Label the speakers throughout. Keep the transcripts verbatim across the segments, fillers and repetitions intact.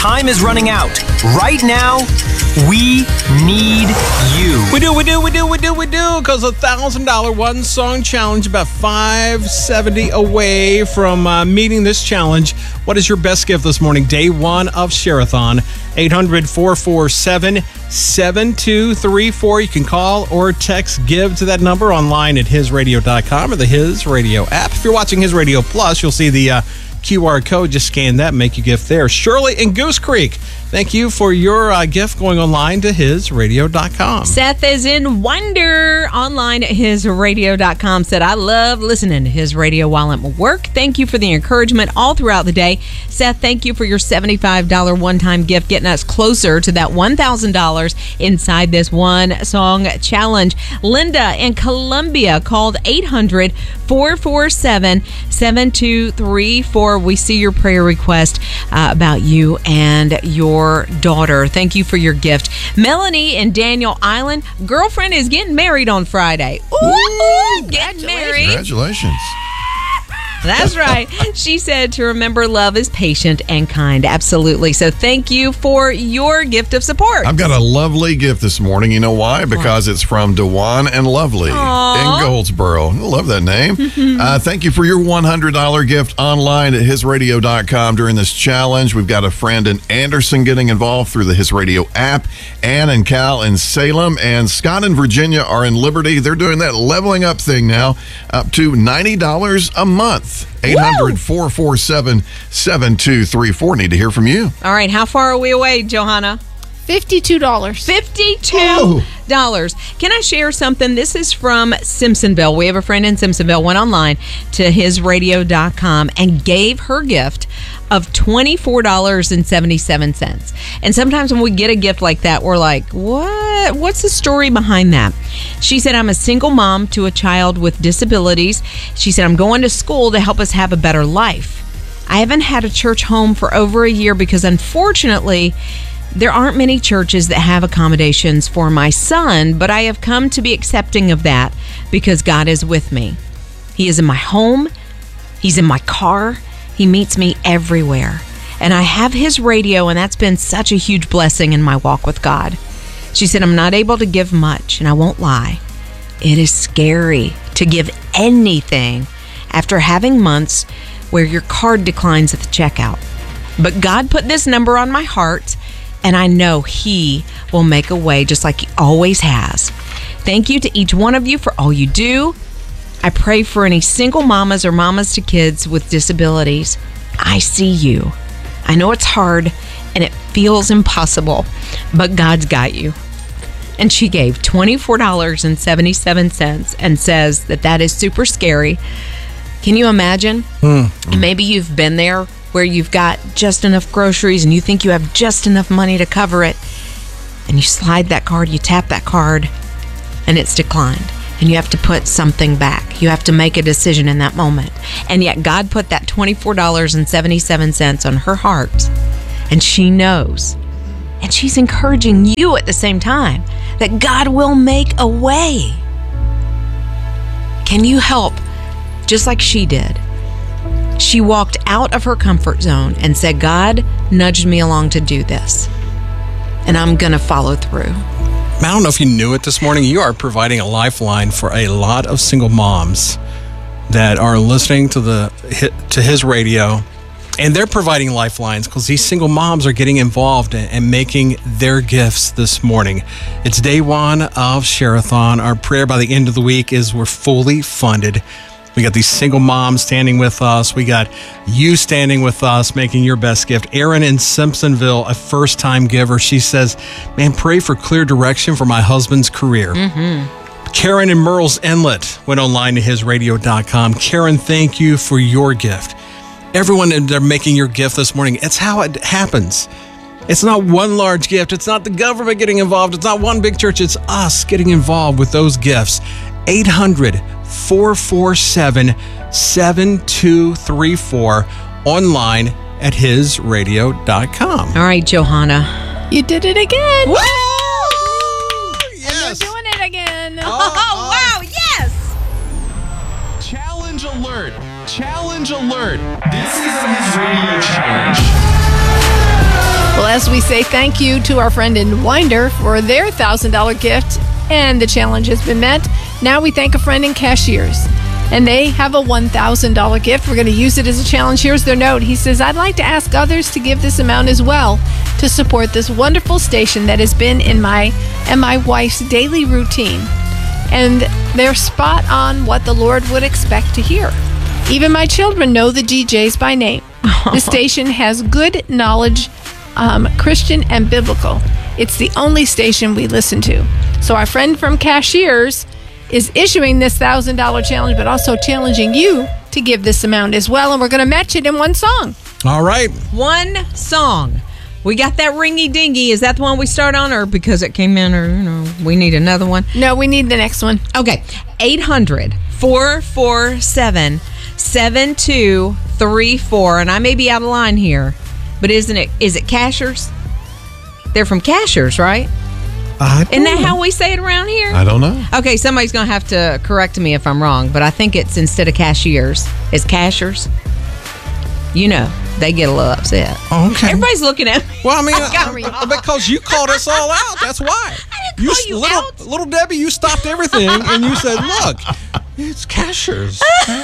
Speaker 1: time is running out. Right now, we need you.
Speaker 2: We do, we do, we do, we do, we do, because a one thousand dollars one-song challenge, about five hundred seventy dollars away from uh, meeting this challenge. What is your best gift this morning? Day one of Share-a-thon. eight hundred, four four seven, seven two three four. You can call or text GIVE to that number online at his radio dot com or the His Radio app. If you're watching His Radio Plus, you'll see the uh, Q R code. Just scan that, make your gift there. Shirley in Goose Creek, thank you for your uh, gift going online to his radio dot com.
Speaker 3: Seth is in Wonder online at his radio dot com. Said, I love listening to His Radio while I'm at work. Thank you for the encouragement all throughout the day. Seth, thank you for your seventy-five dollars one-time gift, getting us closer to that one thousand dollars inside this one-song challenge. Linda in Columbia called eight hundred, four four seven, seven two three four. We see your prayer request uh, about you and your daughter. Thank you for your gift. Melanie in Daniel Island, girlfriend is getting married on Friday. Ooh, ooh, getting married.
Speaker 4: Congratulations.
Speaker 3: That's right. She said to remember love is patient and kind. Absolutely. So thank you for your gift of support.
Speaker 4: I've got a lovely gift this morning. You know why? Because it's from Dewan and Lovely
Speaker 3: Aww.
Speaker 4: in Goldsboro. I love that name. uh, thank you for your one hundred dollars gift online at his radio dot com during this challenge. We've got a friend in Anderson getting involved through the His Radio app. Ann and Cal in Salem. And Scott and Virginia are in Liberty. They're doing that leveling up thing now, up to ninety dollars a month. eight hundred, four four seven, seven two three four. Need to hear from you.
Speaker 3: All right. How far are we away, Johanna?
Speaker 5: fifty-two dollars.
Speaker 3: fifty-two dollars. Can I share something? This is from Simpsonville. We have a friend in Simpsonville, went online to his radio dot com and gave her gift of twenty-four dollars and seventy-seven cents. And sometimes when we get a gift like that, we're like, what? What's the story behind that? She said, I'm a single mom to a child with disabilities. She said, I'm going to school to help us have a better life. I haven't had a church home for over a year because unfortunately, there aren't many churches that have accommodations for my son, but I have come to be accepting of that because God is with me. He is in my home. He's in my car. He meets me everywhere. And I have his radio, and that's been such a huge blessing in my walk with God. She said, I'm not able to give much, and I won't lie. It is scary to give anything after having months where your card declines at the checkout. But God put this number on my heart, and I know He will make a way just like He always has. Thank you to each one of you for all you do. I pray for any single mamas or mamas to kids with disabilities. I see you. I know it's hard and it feels impossible, but God's got you. And she gave twenty-four dollars and seventy-seven cents and says that that is super scary. Can you imagine? Mm. Maybe you've been there where you've got just enough groceries and you think you have just enough money to cover it. And you slide that card, you tap that card, and it's declined. And you have to put something back. You have to make a decision in that moment. And yet God put that twenty-four dollars and seventy-seven cents on her heart. And she knows. And she's encouraging you at the same time that God will make a way. Can you help just like she did? She walked out of her comfort zone and said, God nudged me along to do this. And I'm going to follow through.
Speaker 2: I don't know if you knew it this morning. You are providing a lifeline for a lot of single moms that are listening to the to his radio, and they're providing lifelines because these single moms are getting involved and, and making their gifts this morning. It's day one of Share-a-thon. Our prayer by the end of the week is we're fully funded. We got these single moms standing with us. We got you standing with us, making your best gift. Erin in Simpsonville, a first-time giver. She says, man, pray for clear direction for my husband's career. Mm-hmm. Karen in Merle's Inlet went online to his radio dot com. Karen, thank you for your gift. Everyone, they're making your gift this morning. It's how it happens. It's not one large gift. It's not the government getting involved. It's not one big church. It's us getting involved with those gifts. eight hundred, four four seven, seven two three four, online at his radio dot com.
Speaker 3: All right, Johanna.
Speaker 5: You did it again.
Speaker 2: Woo!
Speaker 5: Yes. You're doing it again.
Speaker 3: Oh, oh, wow, yes.
Speaker 6: Challenge alert. Challenge alert. This is the His Radio Challenge.
Speaker 5: as we say thank you to our friend in Winder for their one thousand dollars gift, and the challenge has been met. Now we thank a friend in Cashiers, and they have a one thousand dollars gift. We're going to use it as a challenge. Here's their note. He says, I'd like to ask others to give this amount as well to support this wonderful station that has been in my and my wife's daily routine. And they're spot on what the Lord would expect to hear. Even my children know the D Js by name. The station has good knowledge, um, Christian and biblical. It's the only station we listen to. So our friend from Cashiers is issuing this one thousand dollars challenge, but also challenging you to give this amount as well. And we're going to match it in one song.
Speaker 2: All right.
Speaker 3: One song. We got that ringy dingy. Is that the one we start on, or because it came in, or, you know, we need another one?
Speaker 5: No, we need the next one.
Speaker 3: Okay. eight hundred, four four seven, seven two three four. And I may be out of line here, but isn't it, is it Cashers? They're from Cashers, right?
Speaker 2: I
Speaker 3: Isn't that how we say it around here?
Speaker 4: I don't know.
Speaker 3: Okay, somebody's going to have to correct me if I'm wrong, but I think it's instead of cashiers, it's Cashers. You know, they get a little upset.
Speaker 2: Oh, okay.
Speaker 3: Everybody's looking at me.
Speaker 2: Well, I mean,
Speaker 3: got
Speaker 2: uh, because you called us all out. That's why.
Speaker 3: I didn't call you
Speaker 2: little,
Speaker 3: out.
Speaker 2: Little Debbie, you stopped everything and you said, look, it's Cashers.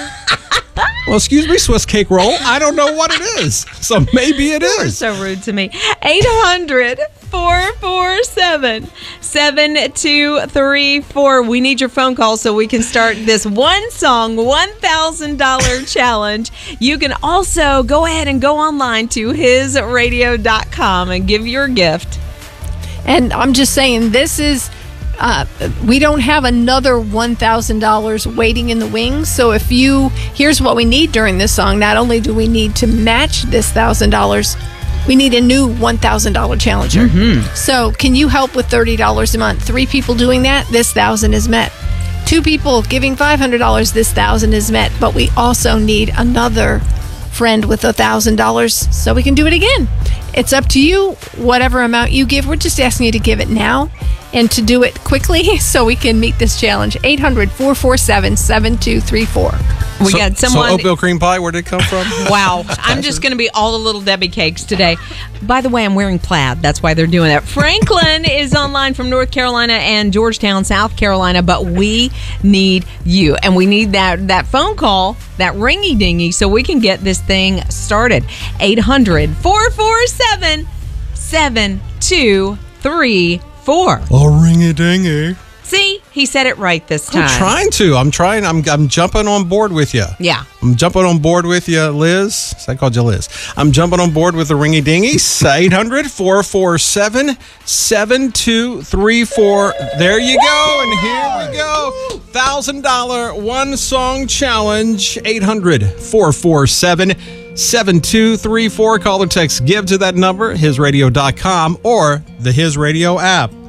Speaker 2: Well, excuse me, Swiss cake roll. I don't know what it is. So maybe it
Speaker 3: You're
Speaker 2: is.
Speaker 3: so rude to me. eight hundred, four four seven, seven two three four. We need your phone call so we can start this one song, one thousand dollars challenge. You can also go ahead and go online to his radio dot com and give your gift.
Speaker 5: And I'm just saying, this is, uh, we don't have another one thousand dollars waiting in the wings. So if you, here's what we need during this song. Not only do we need to match this one thousand dollars, we need a new one thousand dollars challenger. Mm-hmm. So can you help with thirty dollars a month? Three people doing that, this one thousand is met. Two people giving five hundred dollars, this one thousand is met. But we also need another friend with one thousand dollars so we can do it again. It's up to you, whatever amount you give. We're just asking you to give it now and to do it quickly so we can meet this challenge. eight hundred, four four seven, seven two three four.
Speaker 3: We
Speaker 2: so,
Speaker 3: got someone.
Speaker 2: So oatmeal cream pie, where did it come from?
Speaker 3: Wow. I'm just going to be all the little Debbie cakes today. By the way, I'm wearing plaid. That's why they're doing that. Franklin is online from North Carolina and Georgetown, South Carolina, but we need you. And we need that, that phone call, that ringy dingy, so we can get this thing started. eight hundred, four four seven, seven two three four.
Speaker 2: Oh, ringy dingy.
Speaker 3: See, he said it right this time.
Speaker 2: I'm trying to. I'm trying. I'm, I'm jumping on board with you.
Speaker 3: Yeah.
Speaker 2: I'm jumping on board with you, Liz. I called you Liz. I'm jumping on board with the ringy dingy. eight hundred, four four seven, seven two three four. There you go. And here we go. one thousand dollars one song challenge. eight hundred, four four seven, seven two three four. Call or text give to that number, his radio dot com or the His Radio app.